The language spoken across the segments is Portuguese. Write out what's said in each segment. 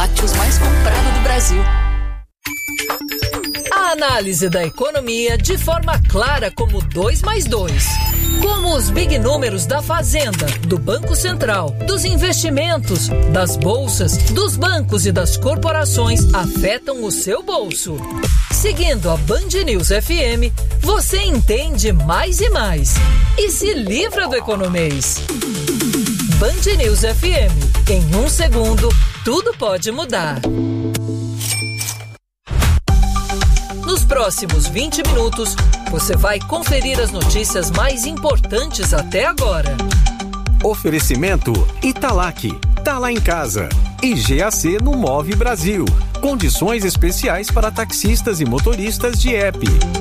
lácteos mais comprado do Brasil. A análise da economia de forma clara como 2+2. Como os big números da Fazenda, do Banco Central, dos investimentos, das bolsas, dos bancos e das corporações afetam o seu bolso. Seguindo a Band News FM, você entende mais e mais. E se livra do economês. Band News FM. Em 1 segundo, tudo pode mudar. Nos próximos 20 minutos, você vai conferir as notícias mais importantes até agora. Oferecimento Italac, tá lá em casa. E GAC no Move Brasil. Condições especiais para taxistas e motoristas de app.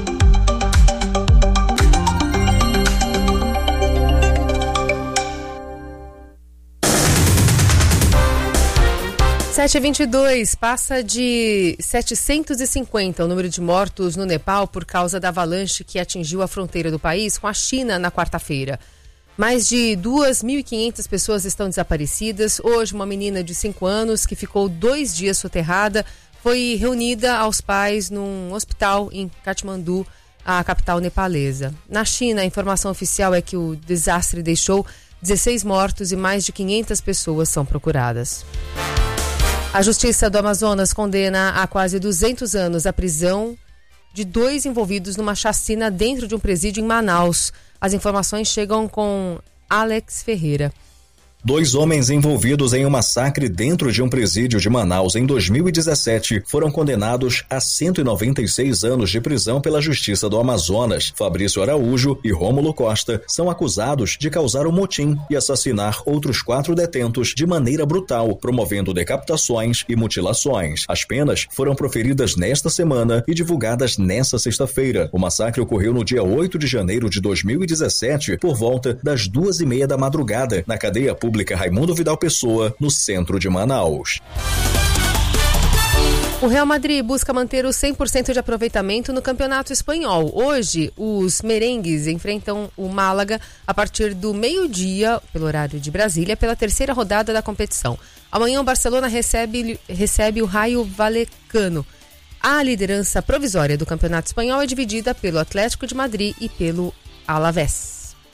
7h22, passa de 750 o número de mortos no Nepal por causa da avalanche que atingiu a fronteira do país com a China na quarta-feira. Mais de 2.500 pessoas estão desaparecidas. Hoje, uma menina de 5 anos que ficou 2 dias soterrada foi reunida aos pais num hospital em Katmandu, a capital nepalesa. Na China, a informação oficial é que o desastre deixou 16 mortos e mais de 500 pessoas são procuradas. A Justiça do Amazonas condena a quase 200 anos a prisão de 2 envolvidos numa chacina dentro de um presídio em Manaus. As informações chegam com Alex Ferreira. 2 homens envolvidos em um massacre dentro de um presídio de Manaus em 2017 foram condenados a 196 anos de prisão pela Justiça do Amazonas. Fabrício Araújo e Rômulo Costa são acusados de causar um motim e assassinar outros 4 detentos de maneira brutal, promovendo decapitações e mutilações. As penas foram proferidas nesta semana e divulgadas nesta sexta-feira. O massacre ocorreu no dia 8 de janeiro de 2017, por volta das 2h30 da madrugada, na cadeia pública Raimundo Vidal Pessoa, no centro de Manaus. O Real Madrid busca manter o 100% de aproveitamento no Campeonato Espanhol. Hoje, os merengues enfrentam o Málaga a partir do meio-dia, pelo horário de Brasília, pela 3ª rodada da competição. Amanhã, o Barcelona recebe o Rayo Vallecano. A liderança provisória do Campeonato Espanhol é dividida pelo Atlético de Madrid e pelo Alavés.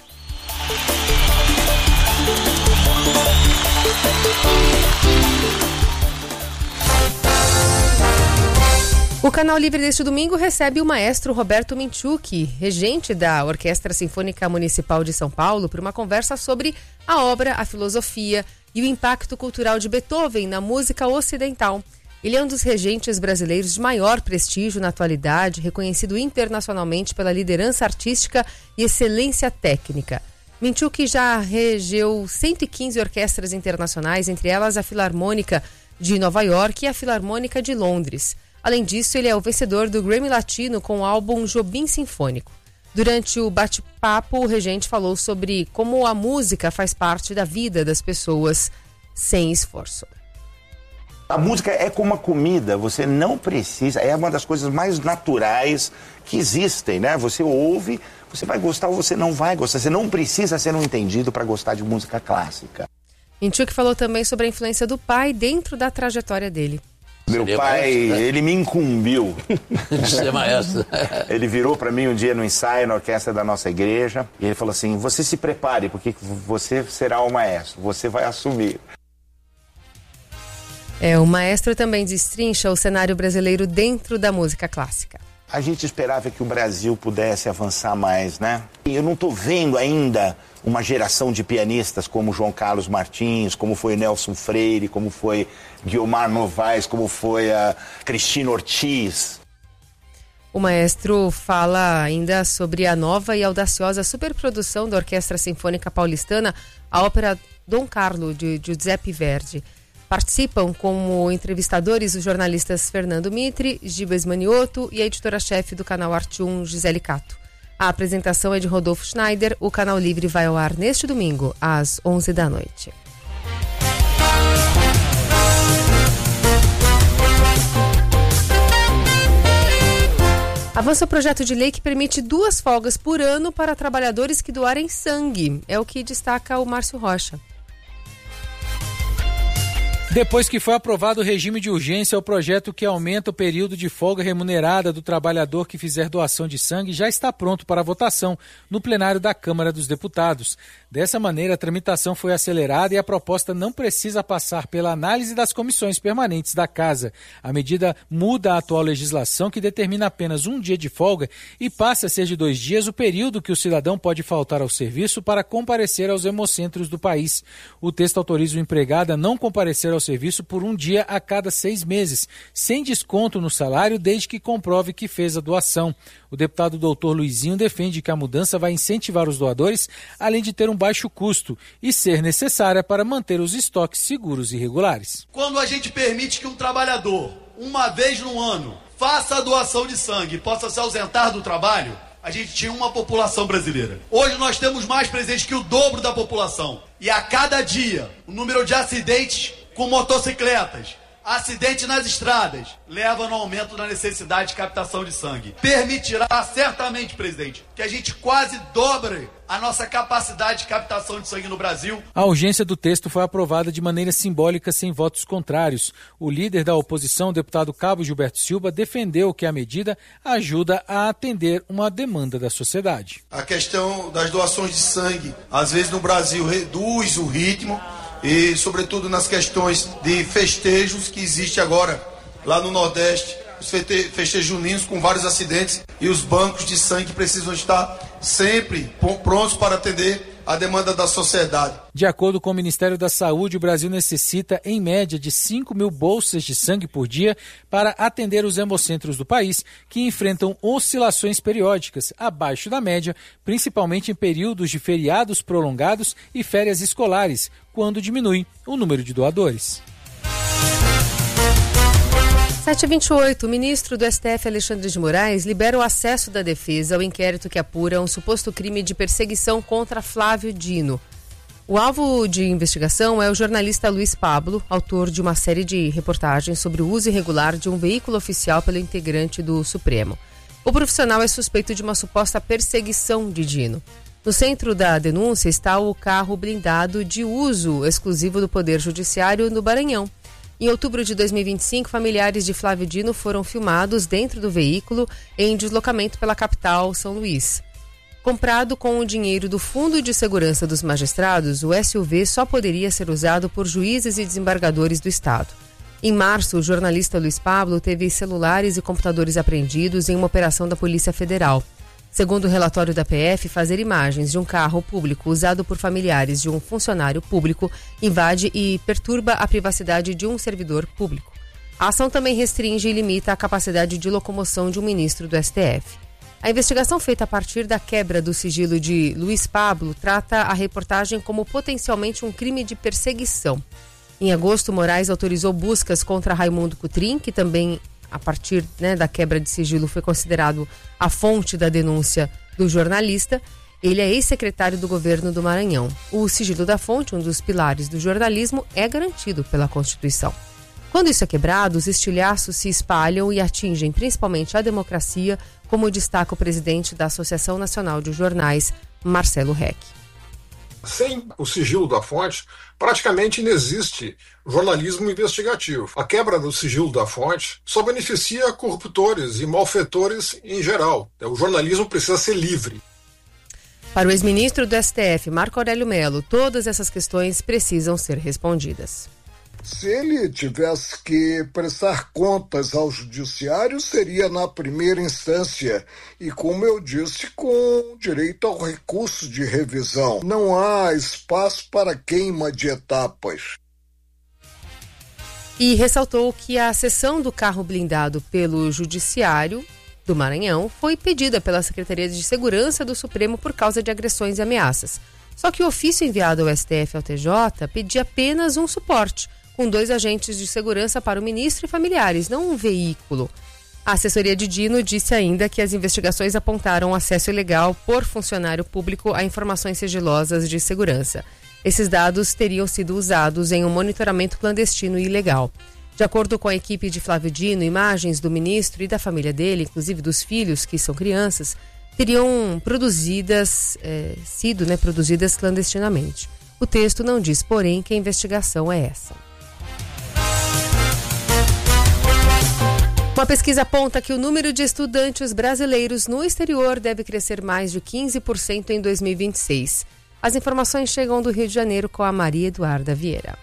O Canal Livre deste domingo recebe o maestro Roberto Minchuk, regente da Orquestra Sinfônica Municipal de São Paulo, para uma conversa sobre a obra, a filosofia e o impacto cultural de Beethoven na música ocidental. Ele é um dos regentes brasileiros de maior prestígio na atualidade, reconhecido internacionalmente pela liderança artística e excelência técnica. Minchuk já regeu 115 orquestras internacionais, entre elas a Filarmônica de Nova York e a Filarmônica de Londres. Além disso, ele é o vencedor do Grammy Latino com o álbum Jobim Sinfônico. Durante o bate-papo, o regente falou sobre como a música faz parte da vida das pessoas sem esforço. A música é como a comida, você não precisa, é uma das coisas mais naturais que existem, né? Você ouve, você vai gostar ou você não vai gostar, você não precisa ser um entendido para gostar de música clássica. Minchuk falou também sobre a influência do pai dentro da trajetória dele. Meu pai, ele me incumbiu. De ser maestro. Ele virou para mim um dia no ensaio, na orquestra da nossa igreja, e ele falou assim, você se prepare, porque você será o maestro, você vai assumir. O maestro também destrincha o cenário brasileiro dentro da música clássica. A gente esperava que o Brasil pudesse avançar mais, né? Eu não estou vendo ainda uma geração de pianistas como João Carlos Martins, como foi Nelson Freire, como foi Guiomar Novaes, como foi a Cristina Ortiz. O maestro fala ainda sobre a nova e audaciosa superprodução da Orquestra Sinfônica Paulistana, a ópera Dom Carlo, de Giuseppe Verdi. Participam como entrevistadores os jornalistas Fernando Mitre, Gibas Maniotto e a editora-chefe do canal Arte 1, Gisele Cato. A apresentação é de Rodolfo Schneider. O Canal Livre vai ao ar neste domingo, às 11 da noite. Avança o projeto de lei que permite 2 folgas por ano para trabalhadores que doarem sangue. É o que destaca o Márcio Rocha. Depois que foi aprovado o regime de urgência, o projeto que aumenta o período de folga remunerada do trabalhador que fizer doação de sangue já está pronto para votação no plenário da Câmara dos Deputados. Dessa maneira, a tramitação foi acelerada e a proposta não precisa passar pela análise das comissões permanentes da Casa. A medida muda a atual legislação, que determina apenas um dia de folga e passa a ser de 2 dias o período que o cidadão pode faltar ao serviço para comparecer aos hemocentros do país. O texto autoriza o empregado a não comparecer ao serviço por um dia a cada 6 meses, sem desconto no salário, desde que comprove que fez a doação. O deputado doutor Luizinho defende que a mudança vai incentivar os doadores, além de ter um baixo custo e ser necessária para manter os estoques seguros e regulares. Quando a gente permite que um trabalhador, uma vez no ano, faça a doação de sangue e possa se ausentar do trabalho, a gente tinha uma população brasileira. Hoje nós temos mais presentes que o dobro da população. E a cada dia, o número de acidentes com motocicletas, acidentes nas estradas, leva no aumento da necessidade de captação de sangue. Permitirá certamente, presidente, que a gente quase dobre a nossa capacidade de captação de sangue no Brasil. A urgência do texto foi aprovada de maneira simbólica, sem votos contrários. O líder da oposição, o deputado Cabo Gilberto Silva, defendeu que a medida ajuda a atender uma demanda da sociedade. A questão das doações de sangue, às vezes no Brasil, reduz o ritmo, e sobretudo nas questões de festejos que existe agora lá no Nordeste, os festejos juninos com vários acidentes, e os bancos de sangue precisam estar sempre prontos para atender a demanda da sociedade. De acordo com o Ministério da Saúde, o Brasil necessita, em média, de 5.000 bolsas de sangue por dia para atender os hemocentros do país, que enfrentam oscilações periódicas, abaixo da média, principalmente em períodos de feriados prolongados e férias escolares, quando diminui o número de doadores. 7h28, o ministro do STF, Alexandre de Moraes, libera o acesso da defesa ao inquérito que apura um suposto crime de perseguição contra Flávio Dino. O alvo de investigação é o jornalista Luiz Pablo, autor de uma série de reportagens sobre o uso irregular de um veículo oficial pelo integrante do Supremo. O profissional é suspeito de uma suposta perseguição de Dino. No centro da denúncia está o carro blindado de uso exclusivo do Poder Judiciário no Maranhão. Em outubro de 2025, familiares de Flávio Dino foram filmados dentro do veículo em deslocamento pela capital, São Luís. Comprado com o dinheiro do Fundo de Segurança dos Magistrados, o SUV só poderia ser usado por juízes e desembargadores do Estado. Em março, o jornalista Luiz Pablo teve celulares e computadores apreendidos em uma operação da Polícia Federal. Segundo o relatório da PF, fazer imagens de um carro público usado por familiares de um funcionário público invade e perturba a privacidade de um servidor público. A ação também restringe e limita a capacidade de locomoção de um ministro do STF. A investigação feita a partir da quebra do sigilo de Luiz Pablo trata a reportagem como potencialmente um crime de perseguição. Em agosto, Moraes autorizou buscas contra Raimundo Cotrim, que também, a partir da quebra de sigilo, foi considerado a fonte da denúncia do jornalista. Ele é ex-secretário do governo do Maranhão. O sigilo da fonte, um dos pilares do jornalismo, é garantido pela Constituição. Quando isso é quebrado, os estilhaços se espalham e atingem principalmente a democracia, como destaca o presidente da Associação Nacional de Jornais, Marcelo Reck. Sem o sigilo da fonte, praticamente não existe jornalismo investigativo. A quebra do sigilo da fonte só beneficia corruptores e malfeitores em geral. O jornalismo precisa ser livre. Para o ex-ministro do STF, Marco Aurélio Mello, todas essas questões precisam ser respondidas. Se ele tivesse que prestar contas ao judiciário, seria na primeira instância e, como eu disse, com direito ao recurso de revisão. Não há espaço para queima de etapas. E ressaltou que a cessão do carro blindado pelo Judiciário do Maranhão foi pedida pela Secretaria de Segurança do Supremo por causa de agressões e ameaças. Só que o ofício enviado ao STF e ao TJ pedia apenas um suporte, com 2 agentes de segurança para o ministro e familiares, não um veículo. A assessoria de Dino disse ainda que as investigações apontaram acesso ilegal por funcionário público a informações sigilosas de segurança. Esses dados teriam sido usados em um monitoramento clandestino e ilegal. De acordo com a equipe de Flávio Dino, imagens do ministro e da família dele, inclusive dos filhos, que são crianças, teriam sido produzidas clandestinamente. O texto não diz, porém, que a investigação é essa. Uma pesquisa aponta que o número de estudantes brasileiros no exterior deve crescer mais de 15% em 2026. As informações chegam do Rio de Janeiro com a Maria Eduarda Vieira.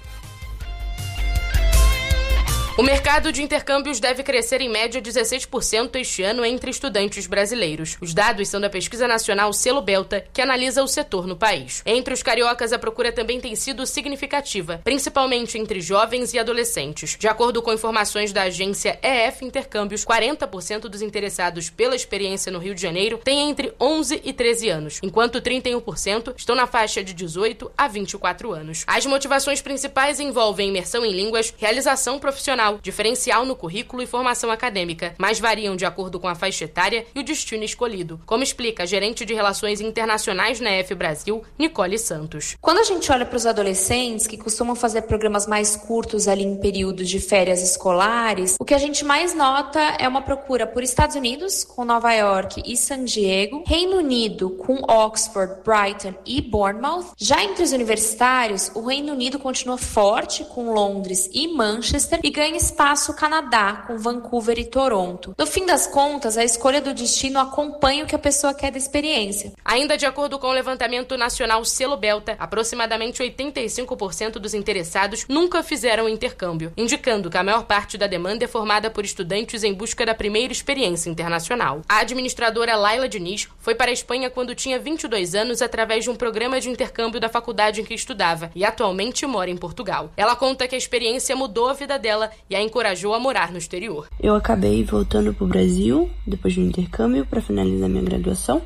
O mercado de intercâmbios deve crescer em média 16% este ano entre estudantes brasileiros. Os dados são da pesquisa nacional Selo Belta, que analisa o setor no país. Entre os cariocas, a procura também tem sido significativa, principalmente entre jovens e adolescentes. De acordo com informações da agência EF Intercâmbios, 40% dos interessados pela experiência no Rio de Janeiro têm entre 11 e 13 anos, enquanto 31% estão na faixa de 18 a 24 anos. As motivações principais envolvem imersão em línguas, realização profissional, diferencial no currículo e formação acadêmica, mas variam de acordo com a faixa etária e o destino escolhido, como explica a gerente de Relações Internacionais na EF Brasil, Nicole Santos. Quando a gente olha para os adolescentes, que costumam fazer programas mais curtos ali em períodos de férias escolares, o que a gente mais nota é uma procura por Estados Unidos, com Nova York e San Diego, Reino Unido, com Oxford, Brighton e Bournemouth. Já entre os universitários, o Reino Unido continua forte, com Londres e Manchester, e ganha espaço Canadá, com Vancouver e Toronto. No fim das contas, a escolha do destino acompanha o que a pessoa quer da experiência. Ainda de acordo com o levantamento nacional Selo Belta, aproximadamente 85% dos interessados nunca fizeram intercâmbio, indicando que a maior parte da demanda é formada por estudantes em busca da primeira experiência internacional. A administradora Laila Diniz foi para a Espanha quando tinha 22 anos através de um programa de intercâmbio da faculdade em que estudava e atualmente mora em Portugal. Ela conta que a experiência mudou a vida dela e a encorajou a morar no exterior. Eu acabei voltando para o Brasil depois do intercâmbio para finalizar minha graduação,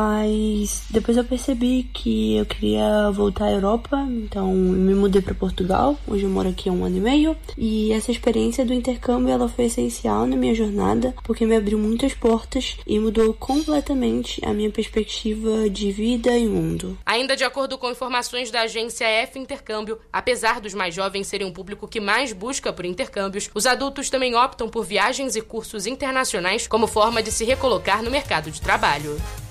mas depois eu percebi que eu queria voltar à Europa, então eu me mudei para Portugal. Hoje eu moro aqui há 1 ano e meio, e essa experiência do intercâmbio ela foi essencial na minha jornada, porque me abriu muitas portas e mudou completamente a minha perspectiva de vida e mundo. Ainda de acordo com informações da agência EF Intercâmbio, apesar dos mais jovens serem o público que mais busca por intercâmbios, os adultos também optam por viagens e cursos internacionais como forma de se recolocar no mercado de trabalho.